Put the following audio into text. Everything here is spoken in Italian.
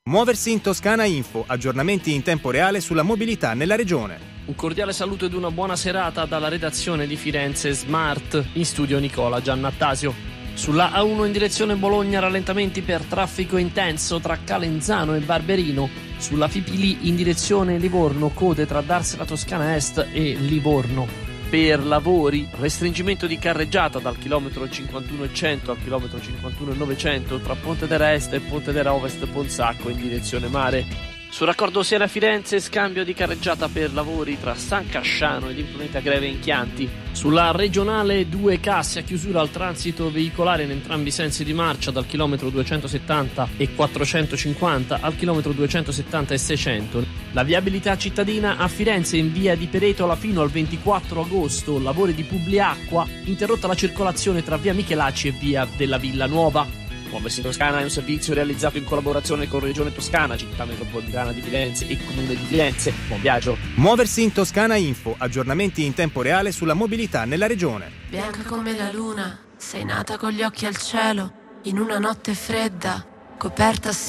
Muoversi in Toscana Info, aggiornamenti in tempo reale sulla mobilità nella regione. Un cordiale saluto ed una buona serata dalla redazione di Firenze Smart, in studio Nicola Giannattasio. Sulla A1 in direzione Bologna rallentamenti per traffico intenso tra Calenzano e Barberino. Sulla Fipili in direzione Livorno code tra Darsena Toscana Est e Livorno. Per lavori, restringimento di carreggiata dal chilometro 51,100 al chilometro 51,900 tra Pontedera Est e Pontedera Ovest Ponsacco in direzione mare. Sul raccordo Siena-Firenze, scambio di carreggiata per lavori tra San Casciano ed Impruneta Greve in Chianti. Sulla regionale 2 Casse a chiusura al transito veicolare in entrambi i sensi di marcia dal chilometro 270 e 450 al chilometro 270 e 600. La viabilità cittadina a Firenze in via di Peretola fino al 24 agosto, lavori di Publiacqua, interrotta la circolazione tra via Michelacci e via della Villa Nuova. Muoversi in Toscana è un servizio realizzato in collaborazione con Regione Toscana, Città Metropolitana di Firenze e Comune di Firenze. Buon viaggio. Muoversi in Toscana Info, aggiornamenti in tempo reale sulla mobilità nella regione. Bianca come la luna, sei nata con gli occhi al cielo, in una notte fredda, coperta